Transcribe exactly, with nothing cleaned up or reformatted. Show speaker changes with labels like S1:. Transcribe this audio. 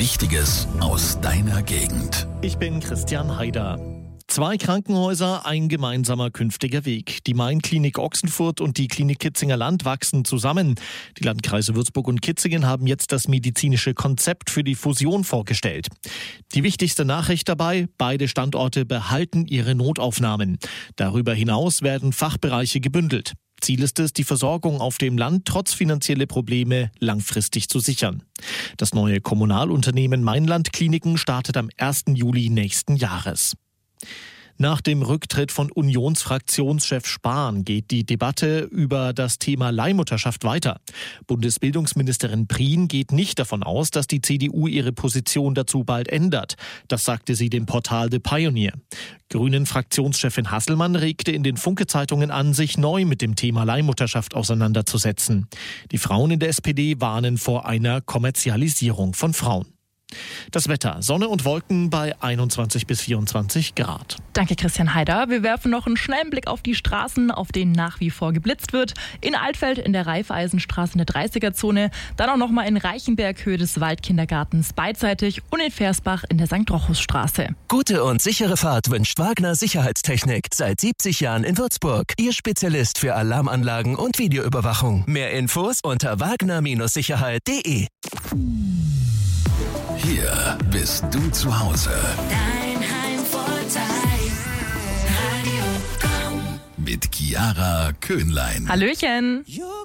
S1: Wichtiges aus deiner Gegend.
S2: Ich bin Christian Haider. Zwei Krankenhäuser, ein gemeinsamer künftiger Weg. Die Main-Klinik Ochsenfurt und die Klinik Kitzinger Land wachsen zusammen. Die Landkreise Würzburg und Kitzingen haben jetzt das medizinische Konzept für die Fusion vorgestellt. Die wichtigste Nachricht dabei: beide Standorte behalten ihre Notaufnahmen. Darüber hinaus werden Fachbereiche gebündelt. Ziel ist es, die Versorgung auf dem Land trotz finanzieller Probleme langfristig zu sichern. Das neue Kommunalunternehmen Mainland Kliniken startet am ersten Juli nächsten Jahres. Nach dem Rücktritt von Unionsfraktionschef Spahn geht die Debatte über das Thema Leihmutterschaft weiter. Bundesbildungsministerin Prien geht nicht davon aus, dass die C D U ihre Position dazu bald ändert. Das sagte sie dem Portal The Pioneer. Grünen-Fraktionschefin Hasselmann regte in den Funke-Zeitungen an, sich neu mit dem Thema Leihmutterschaft auseinanderzusetzen. Die Frauen in der S P D warnen vor einer Kommerzialisierung von Frauen. Das Wetter: Sonne und Wolken bei einundzwanzig bis vierundzwanzig Grad.
S3: Danke, Christian Haider. Wir werfen noch einen schnellen Blick auf die Straßen, auf denen nach wie vor geblitzt wird. In Altfeld in der Raiffeisenstraße in der dreißiger-Zone, dann auch nochmal in Reichenberg Höhe des Waldkindergartens beidseitig und in Versbach in der Sankt Rochus-Straße.
S4: Gute und sichere Fahrt wünscht Wagner Sicherheitstechnik. Seit siebzig Jahren in Würzburg. Ihr Spezialist für Alarmanlagen und Videoüberwachung. Mehr Infos unter wagner Sicherheit punkt de.
S1: Hier bist du zu Hause.
S5: Dein Heimvorteil. Radio Komm.
S1: Mit Chiara Köhnlein.
S3: Hallöchen!